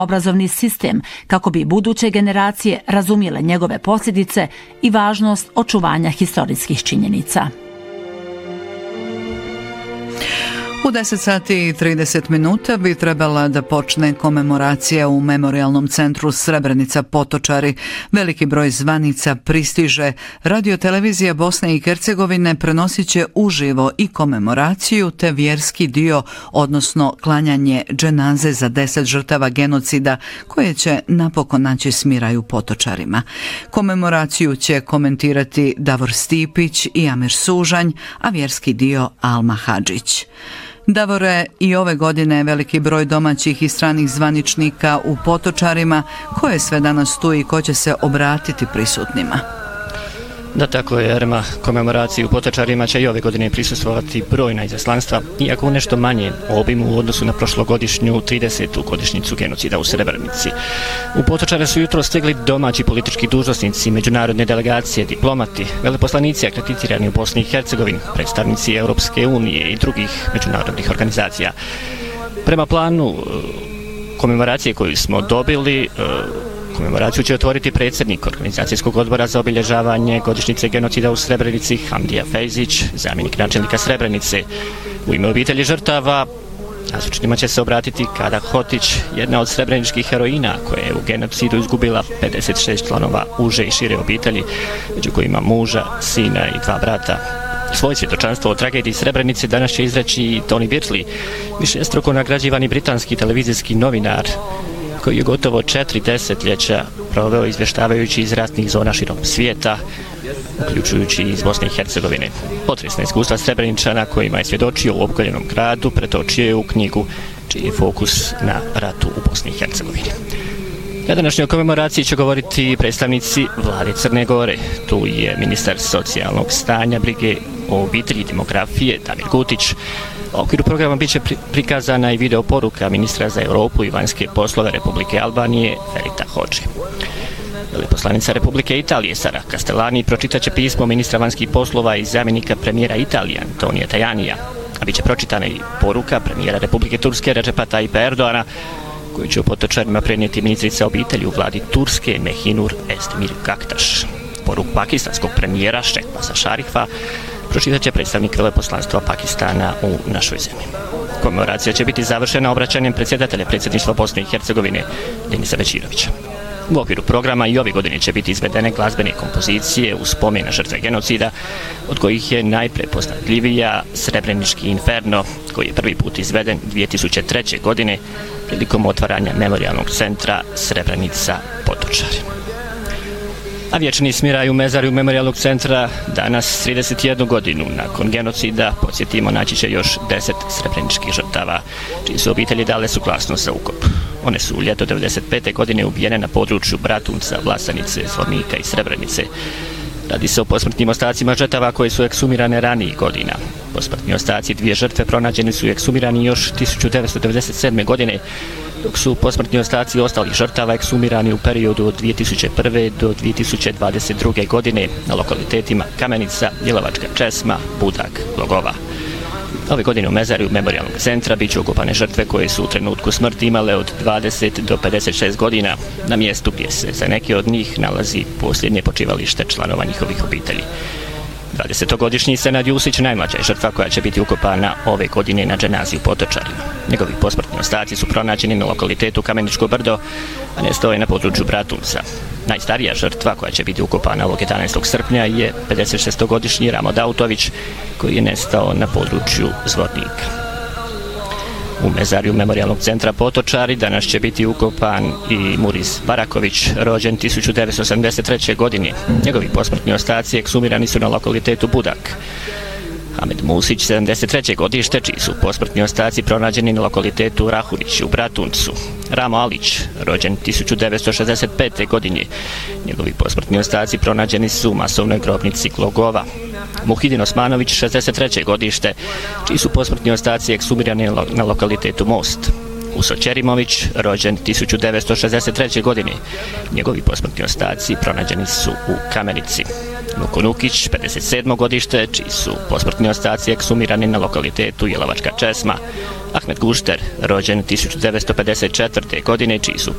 obrazovni sistem kako bi buduće generacije razumjele njegove posljedice i važnost očuvanja historijskih činjenica. U 10:30 bi trebala da počne komemoracija u Memorijalnom centru Srebrenica Potočari. Veliki broj zvanica pristiže. Radio-televizija Bosne i Hercegovine prenosit će uživo i komemoraciju te vjerski dio, odnosno klanjanje dženaze za 10 žrtava genocida koje će napokon naći smiraj u Potočarima. Komemoraciju će komentirati Davor Stipić i Amir Sužanj, a vjerski dio Alma Hadžić. Davore, i ove godine veliki broj domaćih i stranih zvaničnika u Potočarima. Ko je sve danas tu i ko će se obratiti prisutnima? Da, tako je, Erma. Komemoraciji u Potočarima će i ove godine prisustvovati brojna izaslanstva, iako u nešto manje obimu u odnosu na prošlogodišnju 30. godišnjicu genocida u Srebrenici. U Potočare su jutro stigli domaći politički dužnosnici, međunarodne delegacije, diplomati, veleposlanici akreditirani u Bosni i Hercegovini, predstavnici Europske unije i drugih međunarodnih organizacija. Prema planu komemoracije koju smo dobili, komemoraciju će otvoriti predsjednik Organizacijskog odbora za obilježavanje godišnjice genocida u Srebrenici Hamdija Fejzić, zamjenik načelnika Srebrenice. U ime obitelji žrtava nazočnima će se obratiti Kada Hotić, jedna od srebreničkih heroina koja je u genocidu izgubila 56 članova uže i šire obitelji, među kojima muža, sina i 2 brata. Svoje svjedočanstvo o tragediji Srebrenice danas će izreći i Tony Birtley, višestruko nagrađivani britanski televizijski novinar, koji je gotovo 4 desetljeća proveo izvještavajući iz ratnih zona širom svijeta, uključujući iz Bosne i Hercegovine. Potresna iskustva Srebreničana kojima je svjedočio u opkoljenom gradu pretočio je u knjigu čiji je fokus na ratu u Bosni i Hercegovini. Na današnjoj komemoraciji će govoriti predstavnici vlade Crne Gore. Tu je ministar socijalnog stanja, brige o obitelji i demografije Damir Gutić. U okviru programa biće prikazana i video poruka ministra za Europu i vanjske poslove Republike Albanije Ferita Hodži. Veleposlanica Republike Italije Sara Castellani pročitaće pismo ministra vanjskih poslova i zamjenika premijera Italije Antonija Tajanija, a biće pročitana i poruka premijera Republike Turske Recepa Tayyipa Erdoana, koju će u Potočarima prenijeti ministrica obitelji u vladi Turske Mehinur Esdemir Kaktaš. Poruku pakistanskog premijera Šehbaza Šarifa pročitat će predstavnik veleposlanstva Pakistana u našoj zemlji. Komemoracija će biti završena obraćanjem predsjedatelja predsjedništva Bosne i Hercegovine Denisa Bećirovića. U okviru programa i ove godine će biti izvedene glazbene kompozicije u spomen na žrtve genocida, od kojih je najprepoznatljivija Srebrenički Inferno, koji je prvi put izveden 2003. godine prilikom otvaranja Memorijalnog centra Srebrenica Potočari. A vječni smiraj u mezarju Memorijalnog centra danas 31 godinu nakon genocida, podsjetimo, naći će još 10 srebreničkih žrtava, čiji su obitelji dale suglasnost za ukop. One su u ljeto 1995. godine ubijene na području Bratunca, Vlasanice, Zvornika i Srebrenice. Radi se o posmrtnim ostacima žrtava koje su eksumirane ranijih godina. Posmrtni ostaci 2 žrtve pronađeni su i eksumirani još 1997. godine, dok su posmrtni ostaci ostalih žrtava eksumirani u periodu od 2001. do 2022. godine na lokalitetima Kamenica, Jelovačka Česma, Budak, Logova. Ove godine u mezarju Memorijalnog centra biće ukopane žrtve koje su u trenutku smrti imale od 20 do 56 godina, na mjestu gdje se za neke od njih nalazi posljednje počivalište članova njihovih obitelji. 20-godišnji Senad Jusić najmlađa je žrtva koja će biti ukopana ove godine na dženazi u Potočarima. Njegovi posmrtni ostaci su pronađeni na lokalitetu Kameničko brdo, a nestao je na području Bratunca. Najstarija žrtva koja će biti ukopana ovog 11. srpnja je 56-godišnji Ramo Dautović, koji je nestao na području Zvornika. U mezarju Memorijalnog centra Potočari danas će biti ukopan i Muris Baraković, rođen 1973. godine. Njegovi posmrtni ostaci eksumirani su na lokalitetu Budak. Hamed Musić, 73. godište, čiji su posmrtni ostaci pronađeni na lokalitetu Rahurić u Bratuncu. Ramo Alić, rođen 1965. godine. Njegovi posmrtni ostaci pronađeni su u masovnoj grobnici Glogova. Muhidin Osmanović, 63. godište, čiji su posmrtni ostaci eksumirani na lokalitetu Most. Uso Ćerimović, rođen 1963. godine. Njegovi posmrtni ostaci pronađeni su u Kamenici. Nuko Nukić, 57. godište, čiji su posmrtni ostaci eksumirani na lokalitetu Jelovačka Česma. Ahmet Gušter, rođen 1954. godine, čiji su